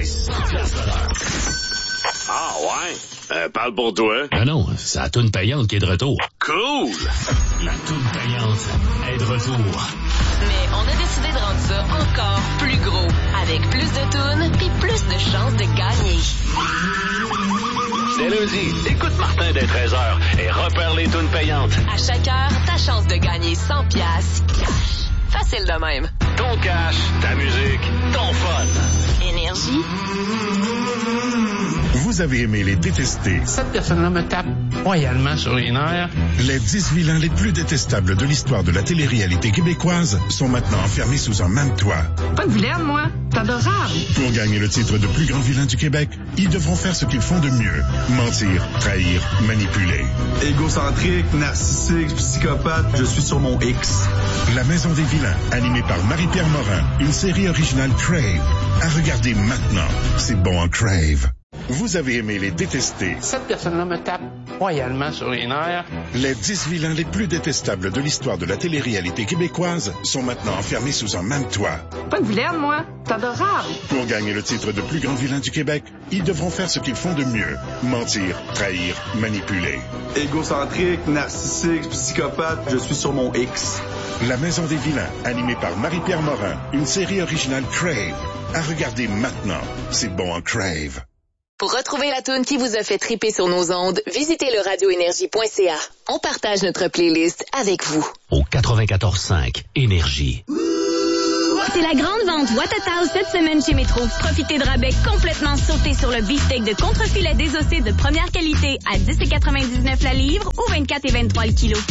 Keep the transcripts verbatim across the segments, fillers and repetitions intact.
c'est cent piastres de l'heure. Ah ouais? Euh, parle pour toi. Ah non, c'est la toune payante qui est de retour. Cool! La toune payante est de retour. Mais on a décidé de rendre ça encore plus gros, avec plus de tunes puis plus de chances de gagner. Dès lundi, écoute Martin dès treize heures et repère les tunes payantes. À chaque heure, ta chance de gagner cent piastres cash. Facile de même. Ton cash, ta musique, ton fun. Énergie. Vous avez aimé les détester. Cette personne-là me tape royalement sur les nerfs. Les dix vilains les plus détestables de l'histoire de la télé-réalité québécoise sont maintenant enfermés sous un même toit. Pas de vilaine, moi. T'es adorable. Pour gagner le titre de plus grand vilain du Québec, ils devront faire ce qu'ils font de mieux. Mentir, trahir, manipuler. Égocentrique, narcissique, psychopathe, je suis sur mon X. La Maison des vilains, animée par Marie-Pierre Morin, une série originale Crave. À regarder maintenant, c'est bon en Crave. Vous avez aimé les détester. Cette personne-là me tape royalement sur les nerfs. Les dix vilains les plus détestables de l'histoire de la télé-réalité québécoise sont maintenant enfermés sous un même toit. Pas de vilaine, moi. T'es adorable. Pour gagner le titre de plus grand vilain du Québec, ils devront faire ce qu'ils font de mieux. Mentir, trahir, manipuler. Égocentrique, narcissique, psychopathe, je suis sur mon X. La Maison des vilains, animée par Marie-Pierre Morin, une série originale Crave. À regarder maintenant, c'est bon en Crave. Pour retrouver la toune qui vous a fait triper sur nos ondes, visitez le radio énergie point c a. On partage notre playlist avec vous. Au quatre-vingt-quatorze cinq, Énergie. C'est la grande vente Watatao cette semaine chez Métro. Profitez de rabais complètement sautés sur le beefsteak de contre-filet désossé de première qualité à dix et quatre-vingt-dix-neuf la livre ou vingt-quatre et vingt-trois le kilo.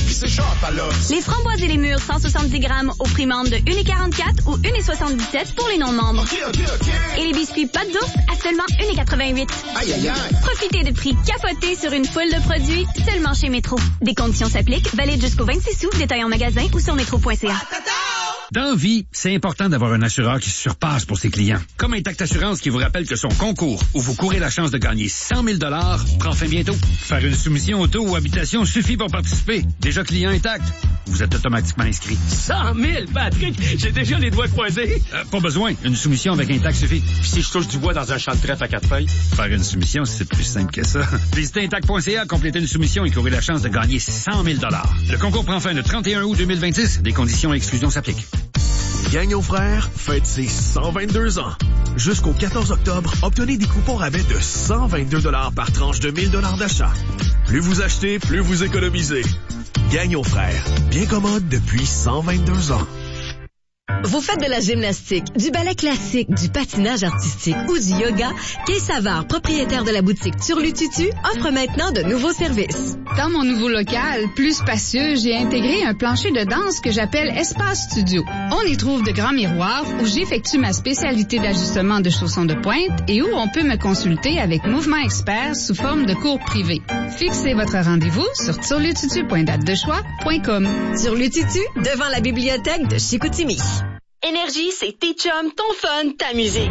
Les framboises et les mûres cent soixante-dix grammes au prix membre de un et quarante-quatre ou un et soixante-dix-sept pour les non-membres. Okay, okay, okay. Et les biscuits pâte d'ours à seulement un et quatre-vingt-huit. Aïe, aïe, aïe. Profitez de prix capotés sur une foule de produits seulement chez Métro. Des conditions s'appliquent, valides jusqu'au vingt-six août, détail en magasin ou sur métro point c a. Dans vie, c'est important d'avoir un assureur qui se surpasse pour ses clients. Comme Intact Assurance qui vous rappelle que son concours, où vous courez la chance de gagner cent mille dollars, prend fin bientôt. Faire une soumission auto ou habitation suffit pour participer. Déjà client Intact, vous êtes automatiquement inscrit. cent mille, Patrick! J'ai déjà les doigts croisés. Euh, pas besoin. Une soumission avec Intact suffit. Puis si je touche du bois dans un champ de trèfle à quatre feuilles? Faire une soumission, c'est plus simple que ça. Visitez Intact point c a, complétez une soumission et courez la chance de gagner cent mille dollars. Le concours prend fin le trente et un août deux mille vingt-six. Des conditions et exclusions s'appliquent. Gang aux frères fête ses cent vingt-deux ans. Jusqu'au quatorze octobre, obtenez des coupons rabais de cent vingt-deux dollars par tranche de mille dollars d'achat. Plus vous achetez, plus vous économisez. Gang aux frères, bien commode depuis cent vingt-deux ans. Vous faites de la gymnastique, du ballet classique, du patinage artistique ou du yoga? Kay Savard, propriétaire de la boutique Turlututu, offre maintenant de nouveaux services. Dans mon nouveau local, plus spacieux, j'ai intégré un plancher de danse que j'appelle Espace Studio. On y trouve de grands miroirs où j'effectue ma spécialité d'ajustement de chaussons de pointe et où on peut me consulter avec Mouvement Expert sous forme de cours privés. Fixez votre rendez-vous sur turlututu point date de choix point com. Turlututu, devant la bibliothèque de Chicoutimi. Énergie, c'est tes chums, ton fun, ta musique.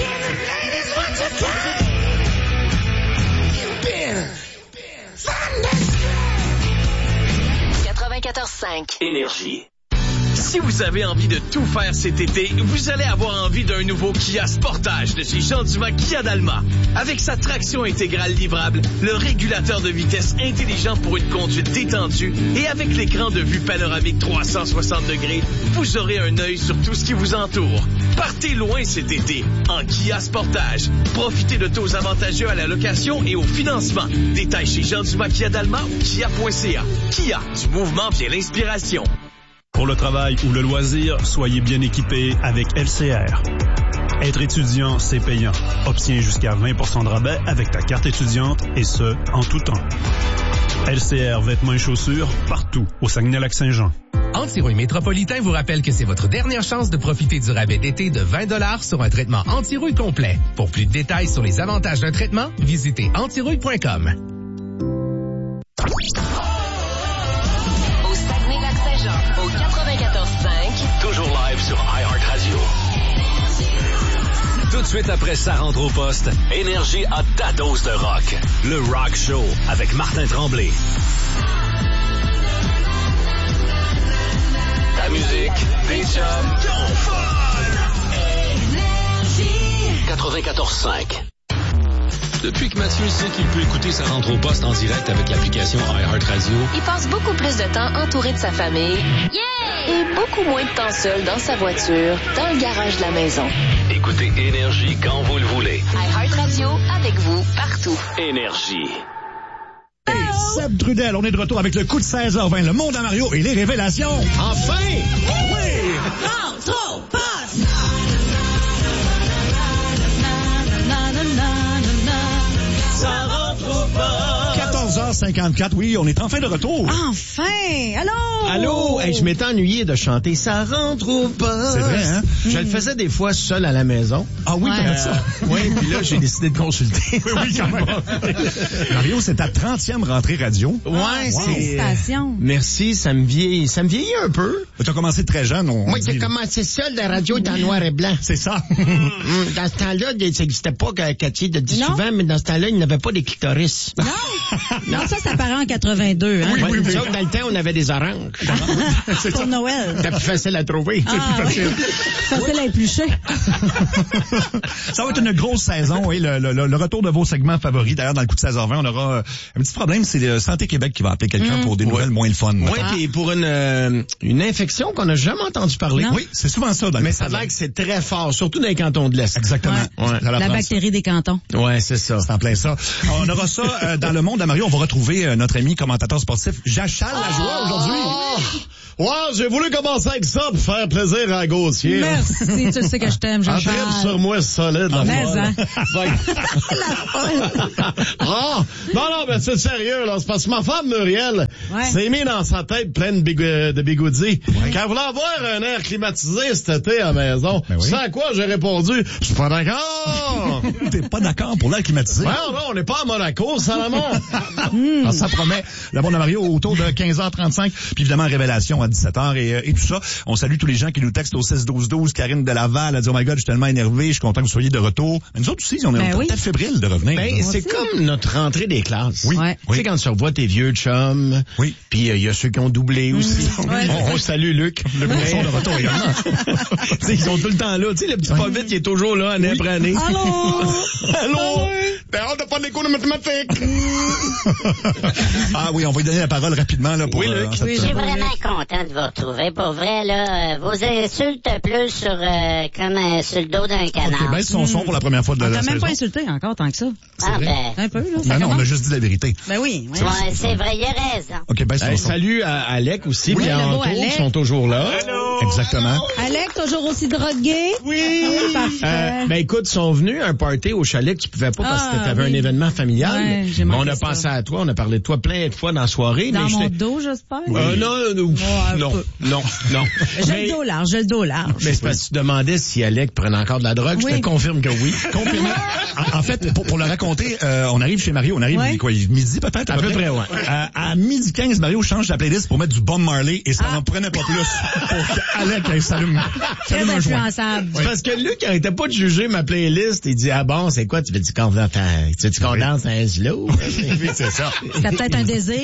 quatre-vingt-quatorze cinq. Énergie. Si vous avez envie de tout faire cet été, vous allez avoir envie d'un nouveau Kia Sportage de chez Jean Dumas Kia d'Alma. Avec sa traction intégrale livrable, le régulateur de vitesse intelligent pour une conduite détendue et avec l'écran de vue panoramique trois cent soixante degrés, vous aurez un œil sur tout ce qui vous entoure. Partez loin cet été en Kia Sportage. Profitez de taux avantageux à la location et au financement. Détails chez Jean Dumas Kia d'Alma ou kia point c a. Kia, du mouvement vient l'inspiration. Pour le travail ou le loisir, soyez bien équipés avec L C R. Être étudiant, c'est payant. Obtiens jusqu'à vingt pour cent de rabais avec ta carte étudiante et ce, en tout temps. L C R vêtements et chaussures, partout au Saguenay-Lac-Saint-Jean. Antirouille Métropolitain vous rappelle que c'est votre dernière chance de profiter du rabais d'été de vingt dollars sur un traitement anti-rouille complet. Pour plus de détails sur les avantages d'un traitement, visitez antirouille point com. Au quatre-vingt-quatorze cinq. Toujours live sur iHeartRadio. Tout de suite après sa rentre au poste, Énergie a ta dose de rock. Le Rock Show avec Martin Tremblay. Ta musique, tes chums, ton fun. Énergie. quatre-vingt-quatorze quatre-vingt-quatorze cinq. Depuis que Mathieu sait qu'il peut écouter sa rentre au poste en direct avec l'application iHeartRadio, il passe beaucoup plus de temps entouré de sa famille yeah! et beaucoup moins de temps seul dans sa voiture, dans le garage de la maison. Écoutez Énergie quand vous le voulez. iHeartRadio, avec vous, partout. Énergie. Hey, Seb Trudel, on est de retour avec le coup de seize heures vingt, le monde à Mario et les révélations. Enfin! Oui! Rentre au poste! Ça rentre au poste! quatorze heures cinquante-quatre, oui, on est enfin de retour. Enfin! Allô? Allô? Hey, je m'étais ennuyé de chanter Ça rentre au poste. C'est vrai, hein? Je le faisais des fois seul à la maison. Ah oui, Ouais. comment Euh, ça? oui, puis là, j'ai décidé de consulter. Oui, oui, quand même. Mario, c'est ta trentième rentrée radio. Ouais, wow. c'est... Félicitations. Merci, ça me vieillit, ça me vieillit un peu. Tu as commencé très jeune, on Moi, dit. j'ai commencé seul la radio dans noir et blanc. C'est ça. Hum, Dans ce temps-là, ça n'existait pas, Cathy le dit Non. souvent, mais dans ce temps-là, il n'y avait pas des clitoris. Non? Non, ça, ça paraît en quatre-vingt-deux, hein? Oui, oui, oui. Nous autres, dans le temps, on avait des oranges. C'est Pour ça. Noël. C'était plus facile à trouver. Ah, plus facile. ouais. Facile à éplucher. Ça va être une grosse saison, oui, le, le, le retour de vos segments favoris. D'ailleurs, dans le coup de seize heures vingt, on aura euh, un petit problème, c'est le Santé Québec qui va appeler quelqu'un Mm. pour des nouvelles moins le fun. Oui, puis pour une, euh, une infection qu'on n'a jamais entendu parler. Non. Oui, c'est souvent ça. Dans Mais le ça a salon. l'air que c'est très fort, surtout dans les cantons de l'Est. Exactement. Ouais. Ça la La prend, bactérie des cantons. Ouais, c'est ça. C'est en plein ça. On aura ça euh, dans le monde à Mario. On va retrouver euh, notre ami commentateur sportif Jachal Lajoie aujourd'hui. Ouais, j'ai voulu commencer avec ça pour faire plaisir à Gauthier. Merci, tu sais que je t'aime, Un Jachal. trip sur moi solide. la Mais, folle. hein. Ah, non, non, mais c'est sérieux, là. C'est parce que ma femme, Muriel, Ouais. s'est mis dans sa tête pleine de, bigou- de bigoudis. Qu'elle voulait avoir un air climatisé cet été à la maison. Ben oui. C'est à quoi j'ai répondu, je suis pas d'accord. T'es pas d'accord pour l'air climatisé? Ouais, non, on n'est pas à Monaco, ça la mort. Alors, ça promet. Le monde à Mario autour de quinze heures trente-cinq. Puis évidemment, révélation à dix-sept heures et, euh, et tout ça. On salue tous les gens qui nous textent au six douze douze. Karine de Laval a dit, oh my God, je suis tellement énervé, je suis content que vous soyez de retour. Mais nous autres aussi, on est Ben on est oui. peut-être fébriles de revenir. Ben, là. c'est comme notre rentrée des classes. Oui, Ouais. Tu sais, quand tu revois tes vieux chums, Oui. puis il euh, y a ceux qui ont doublé aussi. Ouais. on, on salue Luc. Le Mais- bourson de retour également. Tu sais, ils sont tout le temps là. Tu sais, le petit pas vite qui est toujours là, année après année. Allô? Allô? Ben, on n'a pas des cours de mathématiques. Ah oui, on va lui donner la parole rapidement là pour. Oui, Luc. euh, en cette- Je suis vraiment content de vous retrouver. Pour vrai, là, euh, vos insultes plus sur euh, comme euh, sur le dos d'un canard. Ok, baisse son son pour la première fois de On la t'a même saison. pas insulté encore tant que ça. Ah ben, Un peu, là. Ça Ben non, on commence. a juste dit la vérité. Ben oui. oui. ouais, c'est vrai, il a raison. OK, baisse son Hey, son. salut à Alec aussi, Oui, puis à le beau Anto, Alec. qui sont toujours là. Exactement. Alec, toujours aussi drogué? Oui! Parfait. Euh, ben écoute, ils sont venus à un party au chalet que tu pouvais pas parce que Ah, t'avais oui. un événement familial. Ouais, j'ai Mais manqué on a ça. pensé à toi, on a parlé de toi plein de fois dans la soirée. Dans mais mon j'étais- dos, j'espère? Euh, non, non, Ouais, un non, peu. non, non. J'ai Mais- le dos large, j'ai le dos large. Mais c'est parce que tu demandais si Alec prenait encore de la drogue. Je Oui. te confirme que oui. Confirmé. En, en fait, pour, pour le raconter, euh, on arrive chez Mario, on arrive Ouais. quoi, midi peut-être? À peu près, ouais. Euh, à midi quinze, Mario change la playlist pour mettre du Bob Marley et ça n'en prenait pas plus pour qu'Alec elle s'allume. Très s'allume un joint. influençable. C'est parce que Luc arrêtait pas de juger ma playlist. Il dit, ah bon, c'est quoi? Tu veux-tu qu'on danse un, tu veux-tu qu'on danse un slow? Oui, c'est ça. C'était peut-être un désir.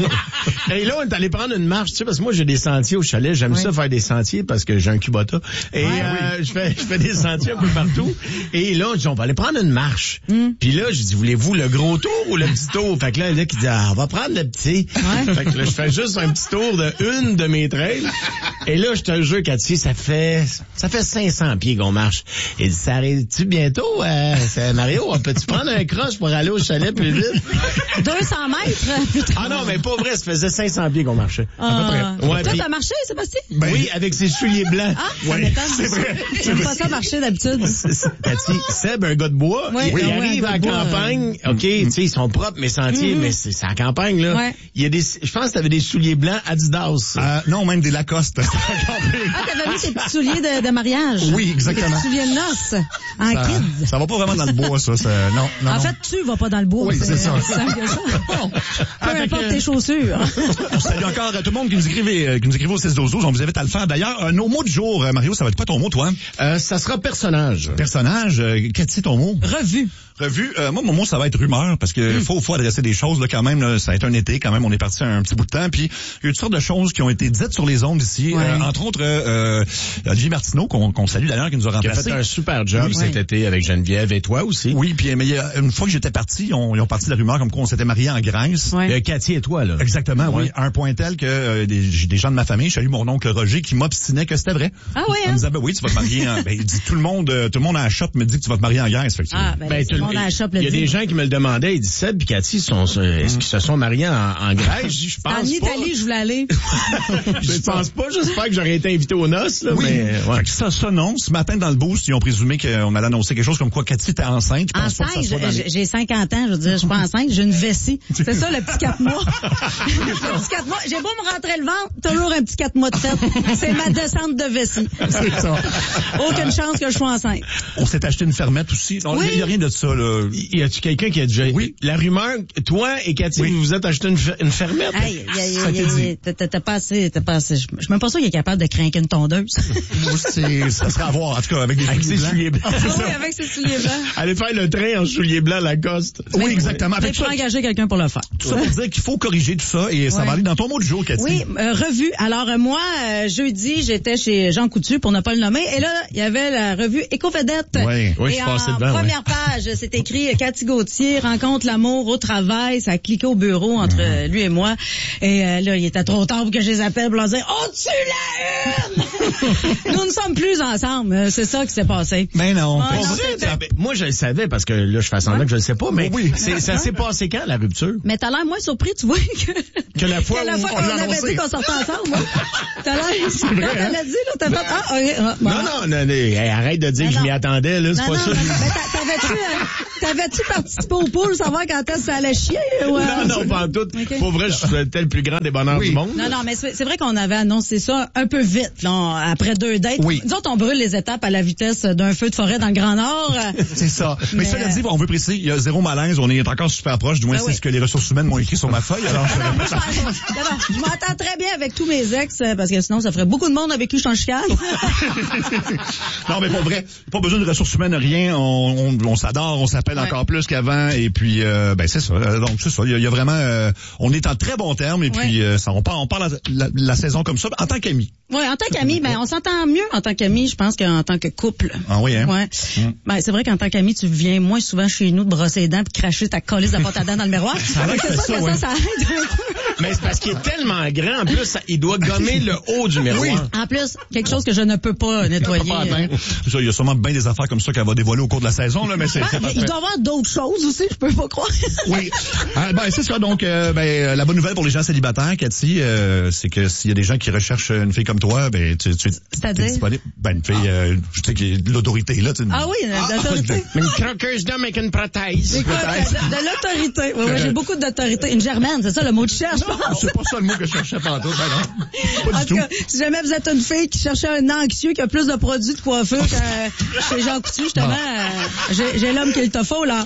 Et là, on est allé prendre une marche, tu sais, parce que moi, j'ai des sentiers au chalet. J'aime Oui. ça faire des sentiers parce que j'ai un Kubota. Et Ouais. euh, je fais je fais des sentiers un peu partout. Et là, on dit, on va aller prendre une marche. Mm. Puis là, j'ai dit, voulez-vous le gros tour ou le petit tour? Fait que là, Luc, il dit, ah, on va prendre le petit. Ouais. Fait que là, je fais juste un petit tour de une de mes trails. Et là, je te jure, Cathy, ça fait ça fait cinq cents pieds qu'on marche. Il dit, ça arrive-tu bientôt? Euh, c'est- Mario, on peut-tu prendre un croche pour aller au chalet plus vite? deux cents mètres. Ah non, mais pas vrai, ça faisait cinq cents pieds qu'on marchait. Ah. Ouais, Toi, puis- t'as marché, Sébastien? Ben, oui, avec ses souliers blancs. Ah, ça Ouais. m'étonne. c'est vrai. J'aime pas ça marcher d'habitude. Cathy, Seb, un gars de bois, Ouais, il ouais, arrive un à gars la de bois, campagne, OK, tu sais, ils sont propres, mes sentiers, Mhm. mais c'est c'est à la campagne, là. Ouais. Il y a des, je pense que t'avais des souliers blancs Adidas. Euh, non, même des Lacoste. Ah, t'avais mis tes petits souliers de, de mariage. Oui, exactement. Tes petits souliers de noces. En ça, kid. ça va pas vraiment dans le bois, ça. ça non, non, En non. fait, tu vas pas dans le bois. Oui, c'est ça. aussi simple que ça. Ah, Peu fait importe que- tes chaussures. On salue encore tout le monde qui nous écrivait, euh, qui nous écrivait au six douze douze. On vous invite à le faire. D'ailleurs, euh, nos mots du jour, euh, Mario, ça va être quoi ton mot, toi? Euh, ça sera personnage. Personnage, euh, qu'est-ce ton mot? Revue. Revue, euh, moi, mon mot, ça va être rumeur, parce que Mm. faut, faut adresser des choses, là, quand même, là, ça a été un été, quand même, on est parti un petit bout de temps, puis il y a eu toutes sortes de choses qui ont été dites sur les ondes ici, Ouais. euh, entre rencontre euh, Olivier Martineau, qu'on, qu'on salue d'ailleurs, qui nous a remplacé. Qui a fait un super job oui, cet oui. été avec Geneviève et toi aussi. Oui, puis mais une fois que j'étais parti, on, ils ont parti de la rumeur comme quoi on s'était mariés en Grèce. Ouais. Euh, Cathy et toi, là. Exactement, ouais. oui. À un point tel que euh, des, des gens de ma famille, je salue mon oncle Roger, qui m'obstinait que c'était vrai. Ah oui, hein? On me disait, ben oui, tu vas te marier en... ben, il dit, tout le monde, euh, tout le monde à la shop me dit que tu vas te marier en Grèce. Fait que ah, ben, ben tout le monde à la shop le dit. Il y a des gens qui me le demandaient, ils disent, Seb puis Cathy, sont, est-ce qu'ils se sont mariés en, en Grèce? Je pense pas. En Italie, je voulais aller. Je pense pas, j'espère que j'aurais été invité aux noces, là, oui. mais, ouais. Fait que ça, ça, non. Ce matin, dans le boost, ils ont présumé qu'on allait annoncer quelque chose comme quoi Cathy était enceinte. Je pense enceinte, pas que ça soit dans les... j'ai cinquante ans, je veux dire, je suis pas enceinte, j'ai une vessie. C'est ça, le petit quatre mois. Le petit quatre mois. J'ai beau me rentrer le ventre, toujours un petit quatre mois de fête. C'est ma descente de vessie. C'est ça. Aucune chance que je sois enceinte. On s'est acheté une fermette aussi. Il oui. n'y a rien de ça, là. Y a-tu quelqu'un qui a déjà... Oui. La rumeur, toi et Cathy, oui. vous vous êtes acheté une, fer... une fermette? Hey, t'as pas assez, t'as pas assez. Je suis même pas sûr qu'il est capable de craquer une tondeuse. Moi, c'est, ça serait à voir, en tout cas, avec des avec souliers, souliers blancs. Ah, oui, avec ses souliers blancs. Allez faire le train en souliers blancs Lacoste. Oui, oui exactement. Il faut engager quelqu'un pour le faire. Tout ça pour dire qu'il faut corriger tout ça et ça ouais. va aller dans ton mot du jour, Cathy. Oui, euh, revue. Alors, euh, moi, euh, jeudi, j'étais chez Jean Coutu, pour ne pas le nommer, et là, il y avait la revue Éco-Vedette. Oui, oui, et je en passais devant. première oui. page, c'est écrit Cathy Gauthier rencontre l'amour au travail. Ça a cliqué au bureau entre mmh. lui et moi. Et euh, là, il était trop tard pour que je les appelle pour leur dire « Oh, tu la une! » Nous ne sommes plus ensemble. C'est ça qui s'est passé. Mais non. Ah, non ça, moi, je le savais parce que là, je fais semblant ouais. que je le sais pas, mais oui. c'est, ça s'est passé quand, la rupture? Mais t'as l'air moins surpris, tu vois, que, que la fois, que la où fois on, qu'on on avait dit qu'on sortait ensemble. Ouais. T'as l'air... C'est vrai, quand hein? t'as dit, là, t'as fait... Ah, okay, ah, bon. Non, non, non, non hey, arrête de dire non, que je m'y attendais, là, c'est non, pas non, ça. Non, mais t'avais-tu, euh, t'avais-tu participé au pool, savoir quand est-ce que ça allait chier? Ou, euh... Non, non, pas en tout. Okay. Pour vrai, je souhaitais le plus grand des bonheurs oui. du monde. Non, non, mais c'est, c'est vrai qu'on avait annoncé ça un peu vite, là, après deux dates. Oui. Nous autres, on brûle les étapes à la vitesse d'un feu de forêt dans le Grand Nord. C'est ça. Mais, mais ça dit, on veut préciser, il y a zéro malaise, on est encore super proche, du moins ben c'est oui. ce que les ressources humaines m'ont écrit sur ma feuille. Alors, non, non, je, je m'entends très bien avec tous mes ex, parce que sinon, ça ferait beaucoup de monde avec qui je suis en chicane. Non, mais pour vrai, pas besoin de ressources humaines, rien. On, on, on s'adore, on s'appelle ouais. encore plus qu'avant. Et puis, euh, ben c'est ça. Donc, c'est ça. Il y a, il y a vraiment... Euh, on est en très bon terme. Et puis, ouais. euh, ça, on parle, on parle la, la, la saison comme ça, en tant qu'amis. Oui, en tant qu'amis, ben on s'entend mieux en tant qu'amis, je pense, qu'en tant que couple. Ah oui, hein? Ouais. Mm. Ben, c'est vrai qu'en tant qu'ami, tu viens moins souvent chez nous de brosser les dents puis cracher ta colisse de pâte à dents dans le miroir. C'est vrai que c'est ça, que ouais. ça, ça aide un peu. Mais c'est parce qu'il est tellement grand, en plus, ça, il doit gommer le haut du miroir. Oui. En plus, quelque chose que je ne peux pas nettoyer. Pas euh... Il y a sûrement bien des affaires comme ça qu'elle va dévoiler au cours de la saison, là, mais c'est, c'est Il doit y avoir d'autres choses aussi, je peux pas croire. Oui. Ah, ben, c'est ça. Donc, euh, ben, la bonne nouvelle pour les gens célibataires, Cathy, euh, c'est que s'il y a des gens qui recherchent une fille comme toi, ben, tu, tu C'est-à-dire? es disponible. Ben, une fille, euh, je sais qu'il y a de l'autorité, là. Tu... Ah oui, de l'autorité. Mais une croqueuse d'homme avec une prothèse. C'est quoi, de, de l'autorité. Oui, oui, j'ai beaucoup d'autorité. Une germaine, c'est ça le mot que je cherche, non, je pense. C'est pas ça le mot que je cherchais tantôt, ben non. Pas en du tout tout. cas, si jamais vous êtes une fille qui cherchait un anxieux qui a plus de produits de coiffure que chez Jean Coutu, justement, euh, j'ai, j'ai l'homme qu'il te faut, là.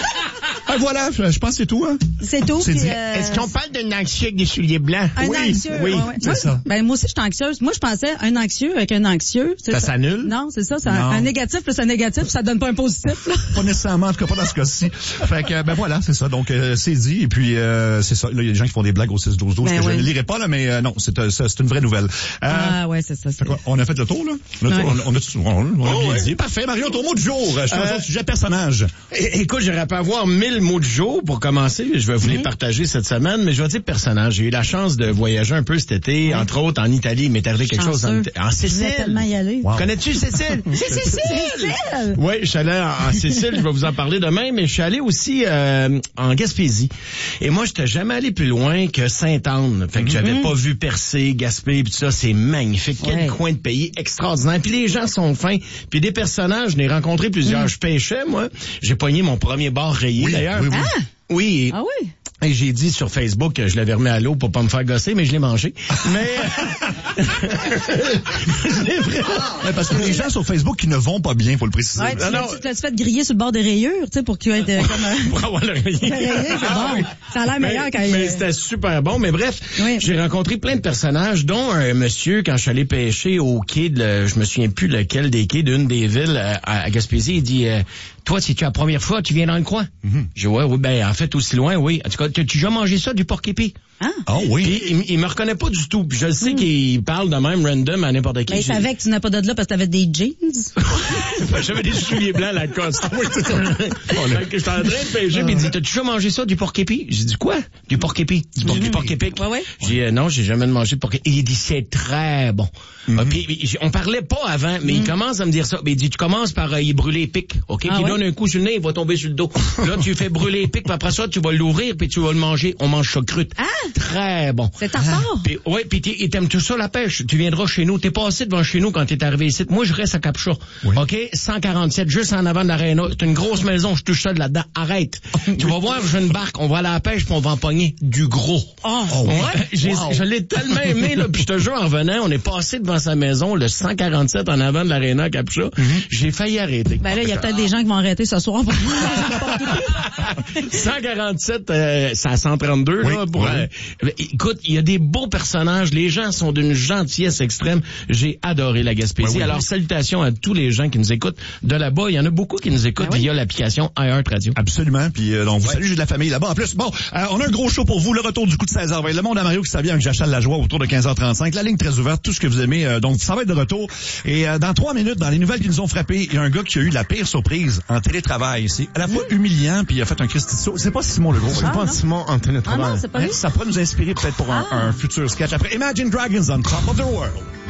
Ah, voilà, je, je pense que c'est tout, hein. C'est tout. C'est puis, dit. euh, Est-ce qu'on parle d'un anxieux avec des souliers blancs? Un oui, anxieux. Oui, ouais, ouais. c'est moi, ça. Ben, moi aussi, je suis anxieuse. Moi, je pensais un anxieux avec un anxieux. Ça, ça s'annule? Non, c'est ça. C'est un, un négatif plus un négatif, ça donne pas un positif, là. Pas nécessairement, en tout cas pas dans ce cas-ci. Fait que, ben voilà, c'est ça. Donc, euh, c'est dit. Et puis, euh, c'est ça. Là, il y a des gens qui font des blagues au six douze douze ben que oui. je ne lirai pas, là, mais euh, non, c'est, euh, c'est une vraie nouvelle. Euh, ah, ouais, c'est ça. C'est... Quoi, on a fait le tour, là? On a, ouais. on, on a, on a, on a oh, bien ouais. dit. Parfait, Mario, ton mot du jour. Je te euh, au sujet personnage. É- écoute, j'aurais pu avoir mille mots du jour pour commencer. Je vais vous les mmh. partager cette semaine, mais je vais dire personnage. J'ai eu la chance de voyager un peu cet été, mmh. entre autres en Italie. Il m'est arrivé quelque chose en, en Sicile. tellement y aller. Wow. Connais-tu Sicile? C'est Sicile! Oui, je suis allé en, en Sicile. Je vais vous en parler demain, mais je suis allé aussi euh, en Gaspésie. Et moi, j'étais jamais allé plus loin que Sainte-Anne. Fait que mmh. j'avais pas vu Percé, Gaspé, puis tout ça. C'est magnifique. Quel ouais. coin de pays extraordinaire. Puis les gens sont fins. Puis des personnages, je n'ai rencontré plusieurs. Mmh. Je pêchais, moi. J'ai pogné mon premier bar rayé, oui, d'ailleurs. Oui, oui. Ah! Oui. Ah oui? Et j'ai dit sur Facebook que je l'avais remis à l'eau pour pas me faire gosser, mais je l'ai mangé. Mais c'est vrai. Ouais, parce que les gens sur Facebook qui ne vont pas bien, faut le préciser. Ouais, tu, non, tu, tu l'as-tu fait griller sur le bord des rayures, tu sais, pour que tu aies euh, comme un... pour avoir le rayé. Le rayé, c'est ah, bon. Oui. Ça a l'air meilleur mais, quand il... Mais c'était super bon. Mais bref, oui. j'ai rencontré plein de personnages, dont un monsieur, quand je suis allé pêcher au quai de, le, je me souviens plus lequel des quais d'une des villes à, à Gaspésie, il dit, euh, toi, si tu es la première fois, tu viens dans le coin. Mm-hmm. J'ai dit, ouais, oui, ben, en fait, aussi loin, oui. En tout cas, tu as déjà mangé ça, du porc épi? Ah oh, oui. Puis, il, il me reconnaît pas du tout. Puis je sais mm. qu'il parle de même random à n'importe qui. Mais il savait que tu n'as pas de là parce que t'avais des jeans. J'avais des souliers blancs à la Lacoste. Oui, c'est ça. J'étais en train de pêcher, puis il dit, t'as toujours mangé ça, du porc épi? J'ai dit, quoi? Du porc épi. Du porc, mm-hmm. du porc épic. Ouais, ouais. J'ai dit, euh, non, j'ai jamais mangé de porc épi. Il dit, c'est très bon. Mm-hmm. Euh, puis, on parlait pas avant, mais mm-hmm. il commence à me dire ça. Mais il dit, tu commences par euh, y brûler les pics, OK? Ah, puis ouais? donne un coup sur le nez, il va tomber sur le dos. Là, tu fais brûler les pics, puis après ça, tu vas l'ouvrir, puis tu vas le manger. On mange ça cru. Ah! Très bon. C'est ta fort. Puis, ouais, puis il t'aime tout ça, la pêche. Tu viendras chez nous. T'es passé devant chez nous quand t'es arrivé ici. Moi, je reste à Capcha. Oui. OK? cent quarante-sept, juste en avant de l'aréna. C'est une grosse maison, je touche ça de là-dedans. Arrête. Tu vas voir, j'ai une barque, on va aller à la pêche, puis on va en pogner du gros. Oh, oh ouais? J'ai, wow. Je l'ai tellement aimé, là, puis je te jure, en revenant, on est passé devant sa maison, le cent quarante-sept en avant de l'aréna Capcha. Mm-hmm. J'ai failli arrêter. Ben là, il y a peut-être des gens qui vont arrêter ce soir pour cent quarante-sept, euh, c'est à cent trente-deux, oui, là. Pour, oui. euh, écoute, il y a des beaux personnages, les gens sont d'une gentillesse extrême. J'ai adoré la Gaspésie. Oui, oui, Alors, oui. salutations à tous les gens qui nous écoutent de là-bas. Il y en a beaucoup qui nous écoutent ben via oui. l'application iHeart Radio. Absolument. Puis euh, on vous ouais. salue, j'ai de la famille là-bas. En plus, bon, euh, on a un gros show pour vous, le retour du coup de seize heures vingt. Le monde à Mario qui s'habille avec Jachal Lajoie autour de quinze heures trente-cinq. La ligne très ouverte, tout ce que vous aimez. Euh, donc, ça va être de retour. Et euh, dans trois minutes, dans les nouvelles qui nous ont frappé, il y a un gars qui a eu la pire surprise en télétravail. C'est à la fois mmh. humiliant, puis il a fait un Christy saut. C'est pas Simon Legault. C'est ah, pas non. Simon en télétravail. Ah non, c'est pas lui. Ça pourrait nous inspirer peut-être pour un, ah. un futur sketch. Après Imagine Dragons on Top of the World.